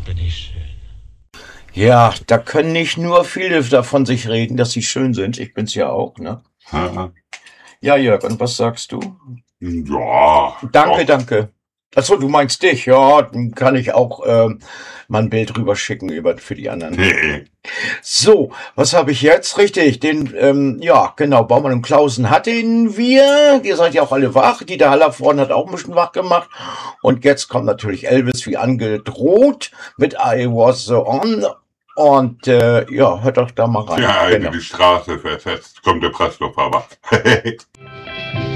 bin ich schön. Ja, da können nicht nur viele davon sich reden, dass sie schön sind. Ich bin's ja auch, ne? Haha. Ja, Jörg, und was sagst du? Ja, Danke, doch. danke. Achso, du meinst dich, ja, dann kann ich auch mal ein Bild rüber schicken für die anderen. Nee. So, was habe ich jetzt? Richtig, ja, genau, Baumann und Klausen hatten wir. Ihr seid ja auch alle wach. Dieter Hallervorden hat auch ein bisschen wach gemacht. Und jetzt kommt natürlich Elvis wie angedroht mit I Was So On. Und ja, hört doch da mal rein. Ja, Genau. die Straße versetzt, kommt der Pressluftfahrer.